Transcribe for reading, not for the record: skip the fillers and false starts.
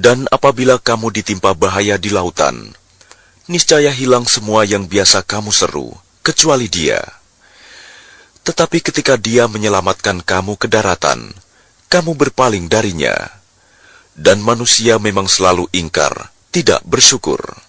Dan apabila kamu ditimpa bahaya di lautan, niscaya hilang semua yang biasa kamu seru, kecuali Dia. Tetapi ketika Dia menyelamatkan kamu ke daratan, kamu berpaling darinya. Dan manusia memang selalu ingkar, tidak bersyukur.